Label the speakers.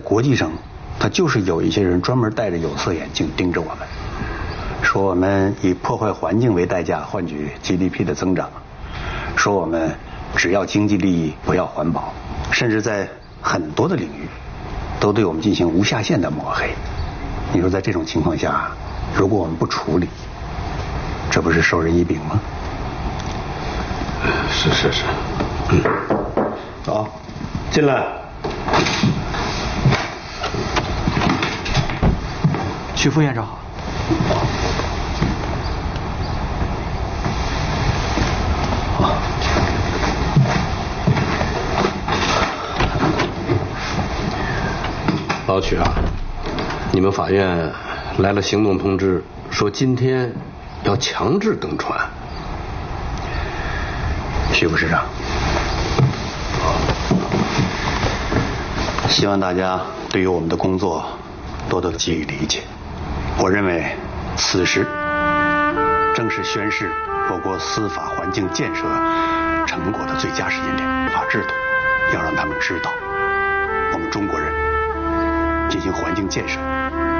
Speaker 1: 国际上，他就是有一些人专门戴着有色眼镜盯着我们，说我们以破坏环境为代价换取 GDP 的增长，说我们只要经济利益不要环保，甚至在很多的领域都对我们进行无下限的抹黑。你说在这种情况下，如果我们不处理，这不是授人以柄吗？
Speaker 2: 是，好，进来。
Speaker 3: 许副院长好。
Speaker 2: 老曲啊，你们法院来了行动通知，说今天要强制登船。
Speaker 1: 徐副市长，希望大家对于我们的工作多多给予理解。我认为此时正是宣示我国司法环境建设成果的最佳时间点。法制度要让他们知道，我们中国人进行环境建设